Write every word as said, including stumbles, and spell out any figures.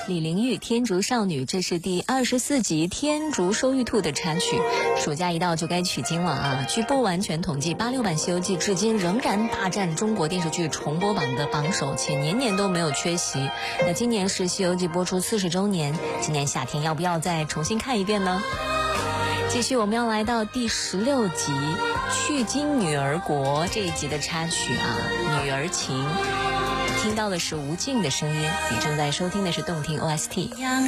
李玲玉《天竺少女》，这是第二十四集《天竺收玉兔》的插曲。暑假一到就该取经了啊！据不完全统计，八六版《西游记》至今仍然大占中国电视剧重播榜的榜首，且年年都没有缺席。那今年是《西游记》播出四十周年，今年夏天要不要再重新看一遍呢？继续，我们要来到第十六集《去经女儿国》这一集的插曲啊，《女儿情》。听到的是吴静的声音，你正在收听的是动听 O S T。